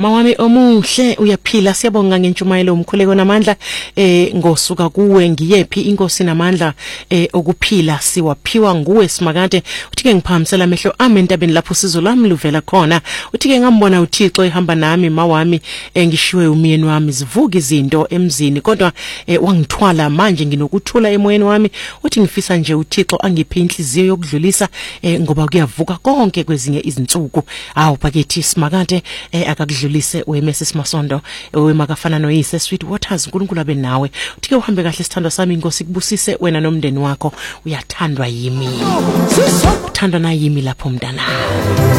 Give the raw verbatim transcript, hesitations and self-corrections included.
Mawami omuhle uyaphila siyabonga ngentshumayelo umkhuleko namandla eh ngosuka kuwe ngiyephi inkosi namandla eh okuphila siwaphiwa nguwe simakade uthike ngiphamisela amehlo ami entabeni lapho sizo lami luvela khona uthike ngambona uThixo ehamba nami mawami engishiwe umyeni wami zivuka izinto emzini kodwa eh, wangithwala manje nginokuthula emoyeni wami uthi ngifisa nje uThixo angiphe inhliziyo yokudlulisa eh, ngoba kuyavuka konke kwezinye izinsuku awu pakethi simakade eh, akakudlulise weMesis Masondo wemakafana noyise Sweet Waters uNkulunkulu abe nawe uthike uhambe kahle sithandwa sami inkosi kubusise wena nomndeni wakho uyathandwa yimi uthandwa na yimi lapho mntana